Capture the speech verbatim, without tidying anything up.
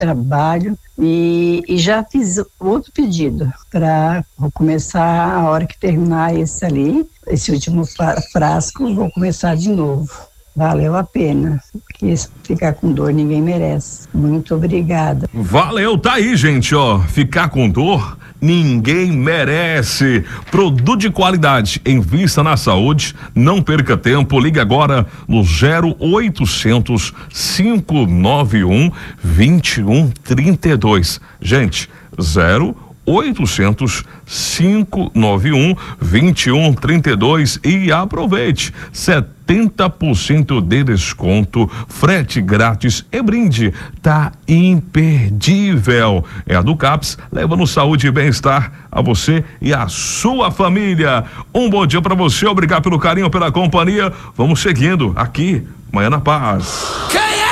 trabalho e, e já fiz outro pedido para começar a hora que terminar esse ali, esse último frasco, vou começar de novo. Valeu a pena, porque ficar com dor ninguém merece. Muito obrigada. Valeu, tá aí, gente, ó. Ficar com dor ninguém merece. Produto de qualidade, invista na saúde, não perca tempo, ligue agora no zero oitocentos, cinco nove um, dois um três dois. Gente, zero oitocentos, cinco nove um, dois um três dois e aproveite setenta por cento de desconto, frete grátis e brinde, tá imperdível. É a Ducaps, levando saúde e bem-estar a você e a sua família. Um bom dia para você, obrigado pelo carinho, pela companhia. Vamos seguindo aqui, Manhã na Paz. Quem é?